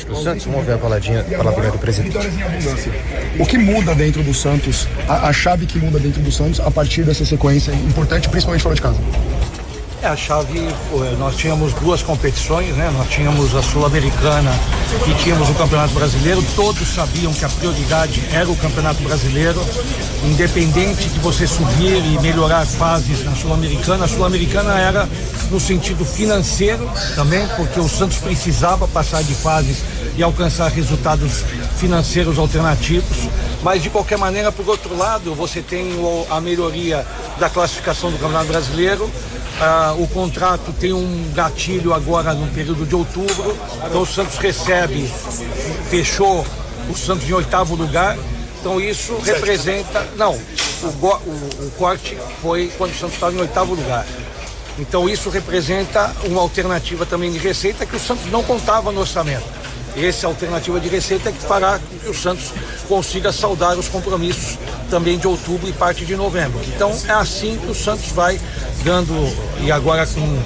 para o Santos? Vamos ver a palavrinha do presidente. O que muda dentro do Santos, a chave que muda dentro do Santos a partir dessa sequência importante, principalmente fora de casa? A chave, nós tínhamos duas competições, né? Nós tínhamos a Sul-Americana e tínhamos o Campeonato Brasileiro. Todos sabiam que a prioridade era o Campeonato Brasileiro, independente de você subir e melhorar fases na Sul-Americana. A Sul-Americana era no sentido financeiro também, porque o Santos precisava passar de fases e alcançar resultados financeiros alternativos. Mas de qualquer maneira, por outro lado, você tem a melhoria da classificação do Campeonato Brasileiro. O contrato tem um gatilho agora no período de outubro, então o Santos fechou o Santos em 8º lugar, então isso representa, o corte foi quando o Santos estava em 8º lugar, então isso representa uma alternativa também de receita que o Santos não contava no orçamento. Essa alternativa de receita é que fará com que o Santos consiga saldar os compromissos também de outubro e parte de novembro. Então é assim que o Santos vai dando, e agora com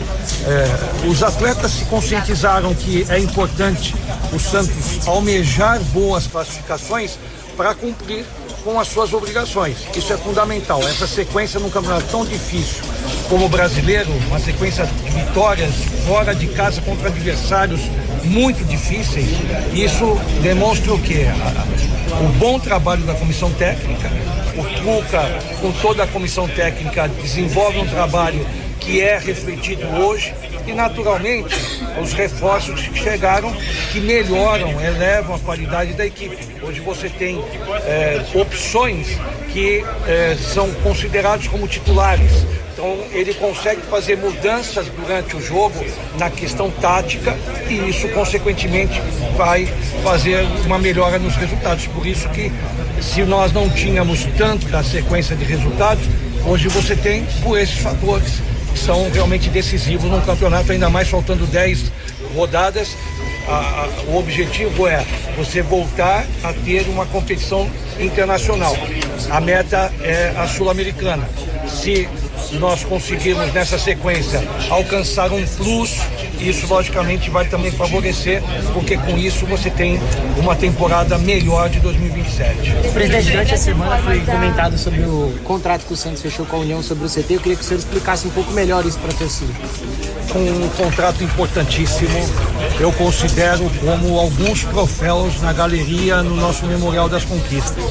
os atletas se conscientizaram que é importante o Santos almejar boas classificações para cumprir com as suas obrigações. Isso é fundamental. Essa sequência num campeonato tão difícil como o brasileiro, uma sequência de vitórias fora de casa contra adversários muito difíceis, isso demonstra o quê? O bom trabalho da comissão técnica. O Tuca, com toda a comissão técnica, desenvolve um trabalho que é refletido hoje e, naturalmente, os reforços que chegaram, que melhoram, elevam a qualidade da equipe. Hoje você tem opções que são considerados como titulares. Então ele consegue fazer mudanças durante o jogo na questão tática e isso consequentemente vai fazer uma melhora nos resultados. Por isso que se nós não tínhamos tanta sequência de resultados, hoje você tem por esses fatores que são realmente decisivos num campeonato, ainda mais faltando 10 rodadas. O objetivo é você voltar a ter uma competição internacional. A meta é a Sul-Americana. Se nós conseguirmos nessa sequência alcançar um plus, isso logicamente vai também favorecer, porque com isso você tem uma temporada melhor de 2027. Presidente, durante a semana foi comentado sobre o contrato que o Santos fechou com a União sobre o CT. Eu queria que o senhor explicasse um pouco melhor isso para a torcida. Um contrato importantíssimo, eu considero como alguns troféus na galeria no nosso Memorial das Conquistas,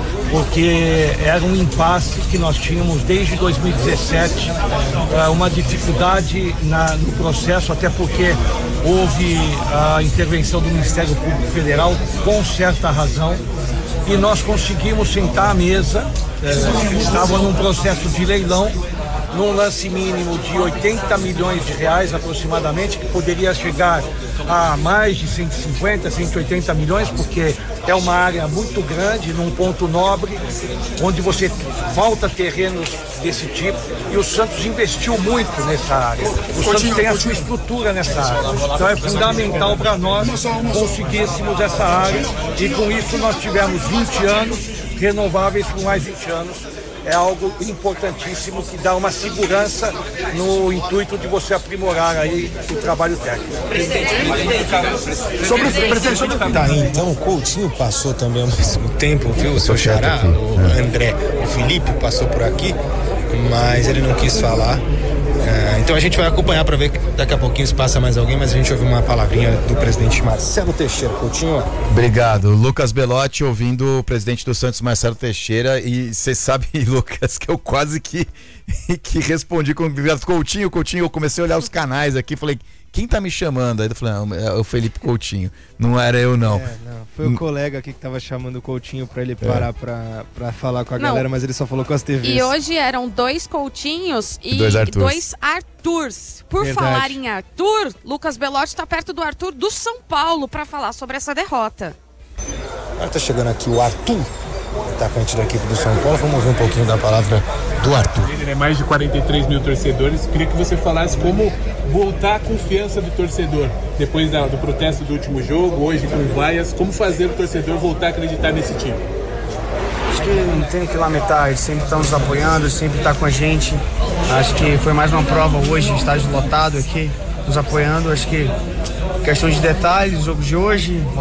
porque era um impasse que nós tínhamos desde 2017, uma dificuldade no processo, até porque houve a intervenção do Ministério Público Federal com certa razão, e nós conseguimos sentar à mesa, estava num processo de leilão, num lance mínimo de 80 milhões de reais aproximadamente, que poderia chegar a mais de 150, 180 milhões, porque é uma área muito grande, num ponto nobre, onde você falta terrenos desse tipo, e o Santos investiu muito nessa área. O Santos tem a sua estrutura nessa área, então é fundamental para nós conseguíssemos essa área, e com isso nós tivemos 20 anos renováveis por mais 20 anos. É algo importantíssimo que dá uma segurança no intuito de você aprimorar aí o trabalho técnico. Sobre o presidente, tá, então o Coutinho passou também ao mesmo tempo, viu? O seu xará, o André, o Felipe passou por aqui, mas ele não quis falar. Então a gente vai acompanhar para ver que daqui a pouquinho se passa mais alguém, mas a gente ouve uma palavrinha do presidente Marcelo Teixeira. Coutinho. Obrigado. Lucas Belotti ouvindo o presidente do Santos, Marcelo Teixeira, e você sabe, Lucas, que eu quase que respondi com o Coutinho, eu comecei a olhar os canais aqui, falei, quem tá me chamando? Aí eu falei, não, é o Felipe Coutinho, não era eu não. Foi o colega aqui que tava chamando o Coutinho pra ele parar pra falar com a galera, mas ele só falou com as TVs. E hoje eram 2 Coutinhos e 2 Arthurs. Por falar em Arthur, Lucas Belotti tá perto do Arthur do São Paulo pra falar sobre essa derrota. Agora tá chegando aqui o Arthur, atacante da equipe do São Paulo. Vamos ouvir um pouquinho da palavra do Arthur. Ele é mais de 43 mil torcedores. Queria que você falasse como voltar a confiança do torcedor depois do protesto do último jogo, hoje com o Vaias. Como fazer o torcedor voltar a acreditar nesse time? Acho que não tem que lamentar, eles sempre estão nos apoiando, sempre estão com a gente. Acho que foi mais uma prova hoje, estádio lotado aqui, nos apoiando. Acho que questão de detalhes, o jogo de hoje.